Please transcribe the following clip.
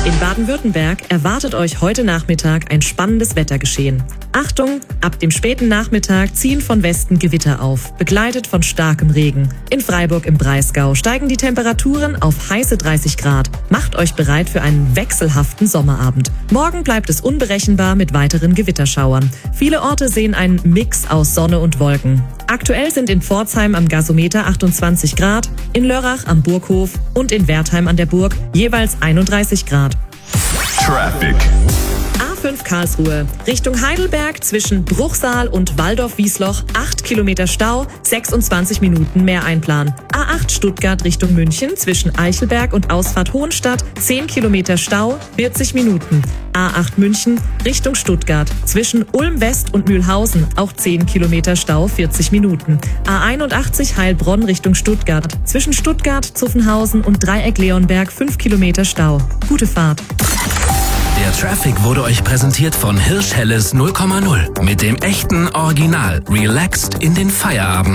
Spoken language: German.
In Baden-Württemberg erwartet euch heute Nachmittag ein spannendes Wettergeschehen. Achtung, ab dem späten Nachmittag ziehen von Westen Gewitter auf, begleitet von starkem Regen. In Freiburg im Breisgau steigen die Temperaturen auf heiße 30 Grad. Macht euch bereit für einen wechselhaften Sommerabend. Morgen bleibt es unberechenbar mit weiteren Gewitterschauern. Viele Orte sehen einen Mix aus Sonne und Wolken. Aktuell sind in Pforzheim am Gasometer 28 Grad, in Lörrach am Burghof und in Wertheim an der Burg jeweils 31 Grad. Traffic. A5 Karlsruhe, Richtung Heidelberg zwischen Bruchsal und Waldorf-Wiesloch, 8 Kilometer Stau, 26 Minuten mehr einplanen. A8 Stuttgart Richtung München zwischen Eichelberg und Ausfahrt Hohenstadt, 10 Kilometer Stau, 40 Minuten. A8 München Richtung Stuttgart zwischen Ulm West und Mühlhausen, auch 10 Kilometer Stau, 40 Minuten. A81 Heilbronn Richtung Stuttgart zwischen Stuttgart, Zuffenhausen und Dreieck Leonberg, 5 Kilometer Stau. Gute Fahrt. Der Traffic wurde euch präsentiert von Hirsch Helles 0,0 mit dem echten Original Relaxed in den Feierabend.